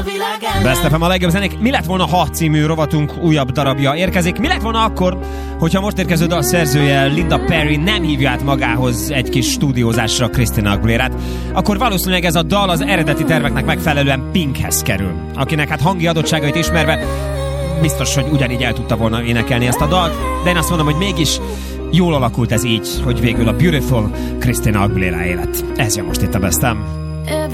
Best FM a legjobb zenék. Mi lett volna, ha című rovatunk újabb darabja érkezik? Mi lett volna akkor, hogyha most érkező dal szerzője Linda Perry nem hívja át magához egy kis stúdiózásra Christina Aguilérát? Akkor valószínűleg ez a dal az eredeti terveknek megfelelően Pinkhez kerül, akinek hát hangi adottságait ismerve biztos, hogy ugyanígy el tudta volna énekelni ezt a dalt, de én azt mondom, hogy mégis jól alakult ez így, hogy végül a Beautiful Christina Aguilera élet. Ez jön most itt a Best FM.